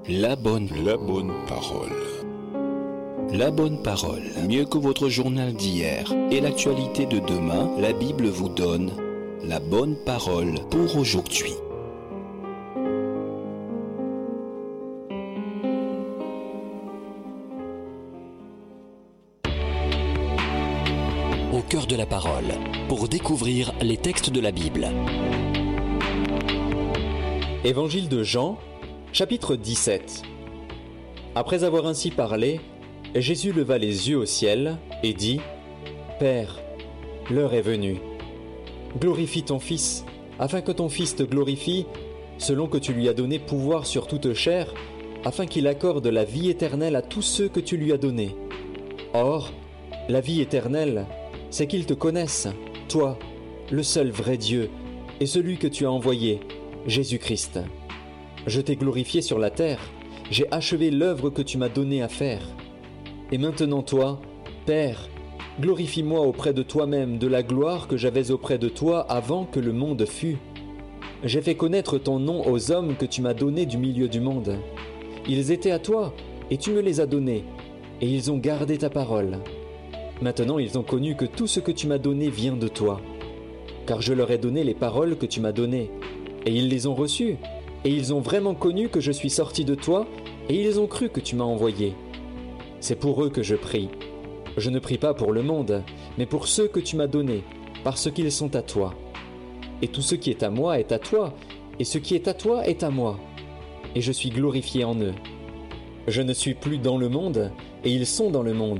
La bonne parole. La bonne parole, mieux que votre journal d'hier et l'actualité de demain, la Bible vous donne la bonne parole pour aujourd'hui. Au cœur de la parole, pour découvrir les textes de la Bible. Évangile de Jean, chapitre 17. Après avoir ainsi parlé, Jésus leva les yeux au ciel et dit : « Père, l'heure est venue. Glorifie ton Fils, afin que ton Fils te glorifie, selon que tu lui as donné pouvoir sur toute chair, afin qu'il accorde la vie éternelle à tous ceux que tu lui as donnés. Or, la vie éternelle, c'est qu'ils te connaissent, toi, le seul vrai Dieu, et celui que tu as envoyé, Jésus-Christ. Je t'ai glorifié sur la terre, j'ai achevé l'œuvre que tu m'as donnée à faire. Et maintenant toi, Père, glorifie-moi auprès de toi-même de la gloire que j'avais auprès de toi avant que le monde fût. J'ai fait connaître ton nom aux hommes que tu m'as donnés du milieu du monde. Ils étaient à toi, et tu me les as donnés, et ils ont gardé ta parole. Maintenant ils ont connu que tout ce que tu m'as donné vient de toi. Car je leur ai donné les paroles que tu m'as données, et ils les ont reçues, et ils ont vraiment connu que je suis sorti de toi, et ils ont cru que tu m'as envoyé. C'est pour eux que je prie. Je ne prie pas pour le monde, mais pour ceux que tu m'as donnés, parce qu'ils sont à toi. Et tout ce qui est à moi est à toi, et ce qui est à toi est à moi. Et je suis glorifié en eux. Je ne suis plus dans le monde, et ils sont dans le monde,